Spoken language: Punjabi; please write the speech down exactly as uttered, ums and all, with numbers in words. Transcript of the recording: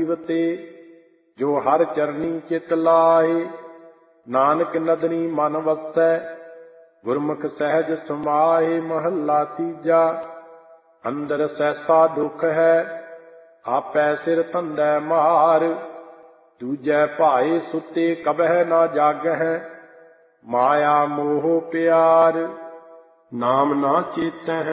ਜੀਵਤੇ। ਜੋ ਹਰ ਚਰਨੀ ਚਿਤ ਲਾਏ, ਨਾਨਕ ਨਦਨੀ ਮਨ ਵਸੈ। ਗੁਰਮੁਖ ਸਹਿਜ ਸਮਾਏ, ਮਹੱਲਾ ਤੀਜਾ। ਅੰਦਰ ਸੈਸਾ ਦੁਖ ਹੈ, ਆਪੈ ਸਿਰ ਧੰਦੈ ਮਾਰ। ਦੂਜੈ ਭਾਏ ਸੁਤੇ ਕਬਹਿ ਨਾ ਜਾਗਹਿ, ਮਾਇਆ ਮੋਹ ਪਿਆਰ। ਨਾਮ ਨਾ ਚੇਤੈ